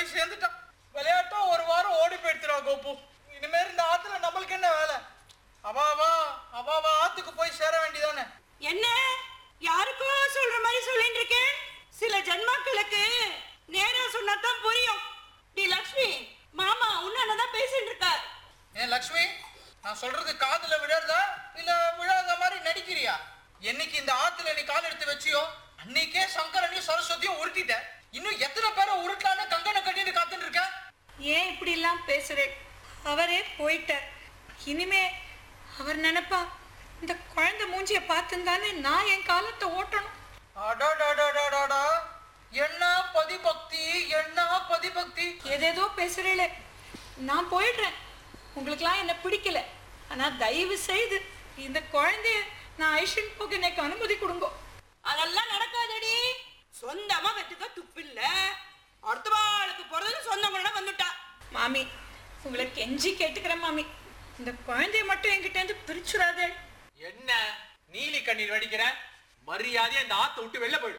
போய் சேர்ந்துட்டான். விளையாட்டும் ஒரு வாரம் ஓடி போயிடுத்துறா கோபு. இனிமேல் இந்த ஆத்துல நம்மளுக்கு என்ன வேலை? அவாவா ஆத்துக்கு போய் சேர வேண்டியதானே. என்ன யாருக்கோ சொல்ற மாதிரி சொல்லிட்டு இருக்கேன். சில ஜன்மாக்களுக்கு நேரா சொன்னாதான் புரியும். டி லட்சுமி, மாமா உன்னதான் பேசிட்டு இருக்கார். ஏன் லட்சுமி, நான் சொல்றது காதுல விழறதா இல்ல விழாத மாதிரி நடிக்கிறியா? என்னைக்கு இந்த ஆத்துல நீ கால் எடுத்து வச்சியோ அன்னைக்கே சங்கரனையும் சரஸ்வதியும் உருட்டிட்ட. இன்னும் எத்தனை பேரை உருட்டலான்னு கங்கனை கட்டிட்டு காத்துட்டு இருக்க? ஏன் இப்படி எல்லாம் பேசுறேன்? அவரே போயிட்டார். இனிமே அவர் நினைப்பா இந்த குழந்தை மூஞ்சிய பார்த்துந்தானே நான் என் காலத்தை ஓட்டணும். அடாடாடாடாடா, என்ன பதிபக்தி, என்ன பதிபக்தி. ஏதேதோ பேசுறீங்களே, நான் போயிடுறேன். உங்களுக்கெல்லாம் என்ன பிடிக்கல. ஆனா தயவு செய்து இந்த குழந்தைய நான் ஐஷன் போக எனக்கு அனுமதி கொடுங்க. அதெல்லாம் நடக்காதடி. சொந்தமா வெட்டுக்க துப்பில்ல. அடுத்த வாளுக்கு போறது சொந்தங்களோட வந்துட்டா. மாமி, உங்களை கெஞ்சி கேட்டுக்கிறேன் மாமி, இந்த குழந்தைய மட்டும் என்கிட்ட இருந்து பிரிச்சுடாதே. என்ன நீலி கண்ணீர் வடிக்கிற? மரியாதையா இந்த ஆத்தை விட்டு வெளில போயிடு.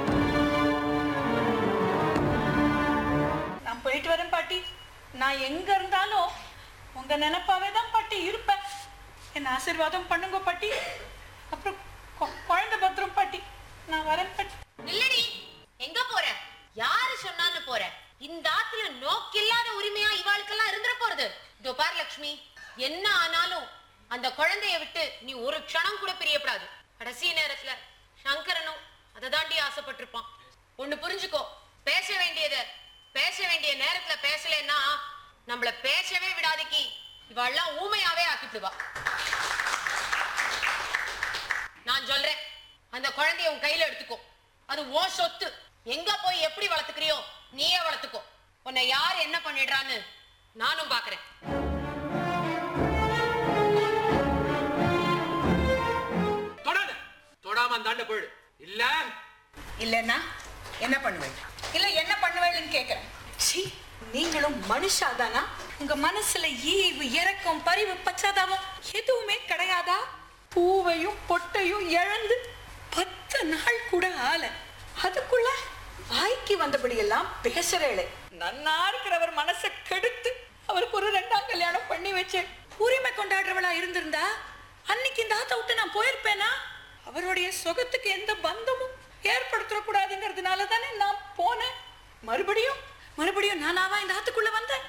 நான் போயிட்டு வரேன் பாட்டி. நான் எங்க இருந்தாலும் உங்க நினைப்பாவே தான் பாட்டி இருப்பேன். என்ன ஆசீர்வாதம் பண்ணுங்க பாட்டி. அப்புறம் குழந்தை பத்திரம் பாட்டி. நான் வரேன் பாட்டி. இல்லடி, எங்க போற? யாரு சொன்னான்னு போற? இந்த ஆத்துல நோக்கில்லாத உரிமையா இவாளுக்கெல்லாம் இருந்துற போறது. இதோ பாரு லட்சுமி, என்ன ஆனாலும் அந்த குழந்தைய விட்டு நீ ஒரு க்ஷணம் கூட பிரியப்படாது. கடைசி நேரத்துல சங்கரனும் அதை தாண்டி ஆசைப்பட்டிருப்பான். ஒண்ணு புரிஞ்சுக்கோ, பேச வேண்டிய நேரத்துல பேசலன்னா நம்மள பேசவே விடாதிக்கு இவாள்லாம் ஊமையாவே ஆக்கிட்டுவா. நான் சொல்றேன், அந்த குழந்தைய உன் கையில எடுத்துக்கோ. அது ஓ சொத்து. எங்க போய் எப்படி வளர்த்துக்கிறியோ நீயே வளர்த்துக்கோ. உன்னை யார் என்ன பண்ணிடுறான்னு நானும் பாக்குறேன். தொடாம அந்தாண்ட போயிடு. இல்லன்னா என்ன பண்ணுவேன்? இல்ல என்ன பண்ணுவேன்னு கேக்குறேன். சீ, நீங்களும் மனுஷாதானா? உங்க மனசுல ஈவு, இரக்கம், பரிவு, பச்சாதாபம் எதுவுமே கிடையாதா? பூவையும் பொட்டையும் இழந்து 10 நாள் கூட ஆல, அதுக்குள்ள வாய்க்கு வந்தபடி எல்லாம் பேசுறேளே. நன்னா இருக்கிறவர் மனசை கெடுத்து அவருக்கு ஒரு 2ஆம் கல்யாணம் பண்ணி வச்சு உரிமை கொண்டாடுறவளா இருந்திருந்தா அன்னைக்கு இந்த ஆத்த விட்டு நான் போயிருப்பேனா? அவருடைய சுகத்துக்கு எந்த பந்தமும் ஏற்படுத்தக்கூடாதுங்கிறதுனால தானே நான் போனேன். மறுபடியும் நானாவா இந்த ஆத்துக்குள்ள வந்தேன்?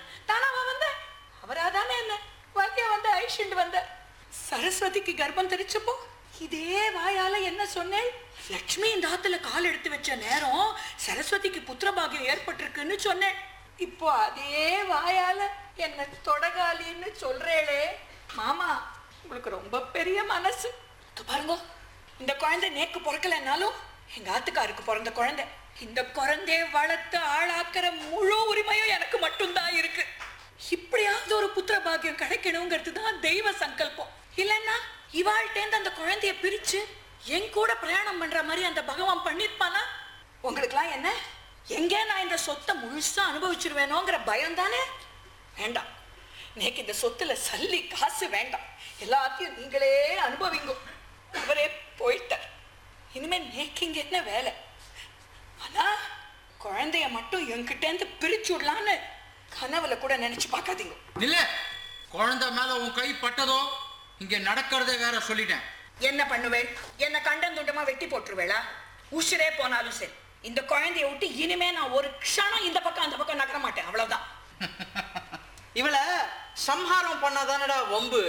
அவராதானே என்ன வாழ்க்கைய வந்து ஐஷண்டு வந்த. சரஸ்வதிக்கு கர்ப்பம் தெரிச்சப்போ இதே வாயால என்ன சொன்னேன்? லட்சுமி இந்த ஆத்துல கால் எடுத்து வச்ச நேரம் சரஸ்வதிக்கு புத்திரபாகியம் ஏற்பட்டிருக்குன்னு சொன்னேன். இப்போ அதே வாயால என்ன தொடகாலின்னு சொல்றேளே. மாமா, உங்களுக்கு ரொம்ப பெரிய மனசு. பாருங்க, இந்த குழந்தை நேக்கு பிறக்கலன்னாலும் எங்க ஆத்துக்காருக்கு பிறந்த குழந்தை. இந்த குழந்தைய வளர்த்து ஆளாக்குற முழு உரிமையும் எனக்கு மட்டும்தான் இருக்கு. இப்படியாவது ஒரு புத்திர பாக்கியம் கிடைக்கணுங்கிறது தான் தெய்வ சங்கல்பம். இல்லைன்னா இவாள்கிட்டேந்து அந்த குழந்தைய பிரிச்சு என் கூட பிரயாணம் பண்ற மாதிரி அந்த பகவான் பண்ணிருப்பானா? உங்களுக்குலாம் என்ன, எங்கே நான் இந்த சொத்தை முழுசா அனுபவிச்சிருவேனோங்கிற பயம் தானே? வேண்டாம், நேக்கு இந்த சொத்துல சல்லி காசு வேண்டாம். எல்லாத்தையும் நீங்களே அனுபவிங்க. அவரே போயிட்டார். இனிமே நேக்கு இங்க என்ன வேலை? ஆனா குழந்தைய மட்டும் என்கிட்ட இருந்து பிரிச்சு விடலான்னு கனவுல கூட நினைச்சு பார்க்காதீங்க. இல்ல, குழந்தை மேல உன் கை பட்டதோ இங்க நடக்கிறதே வேற சொல்லிட்டேன். என்ன பண்ணுவேன்? என்ன கண்டம் துண்டமா வெட்டி போட்டுருவேளா? உசுரே போனாலும் சரி, இந்த குழந்தைய விட்டு இனிமே நான் ஒரு க்ஷணம் இந்த பக்கம் அந்த பக்கம் நகர மாட்டேன். அவ்வளவுதான். இவளை சம்ஹாரம் பண்ணாதானடா வம்பு.